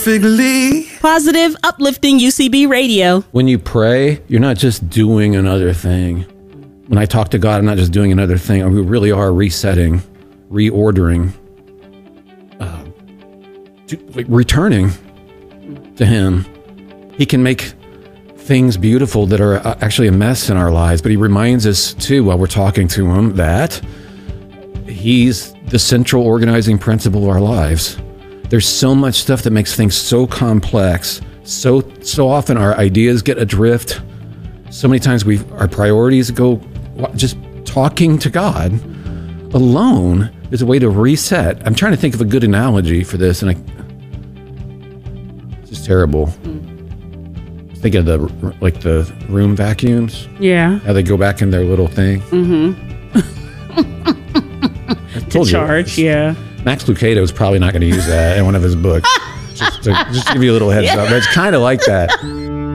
Positive, uplifting UCB radio. When you pray, you're not just doing another thing. When I talk to God, I'm not just doing another thing. We really are resetting, reordering, returning to Him. He can make things beautiful that are actually a mess in our lives, but He reminds us too, while we're talking to Him, that He's the central organizing principle of our lives. There's so much stuff that makes things so complex. So often our ideas get adrift. So many times our priorities go. Just talking to God alone is a way to reset. I'm trying to think of a good analogy for this, and it's just terrible. Think of the room vacuums. Yeah. How they go back in their little thing. To charge, yeah. Max Lucado is probably not going to use that in one of his books. just to give you a little heads up. But it's kind of like that.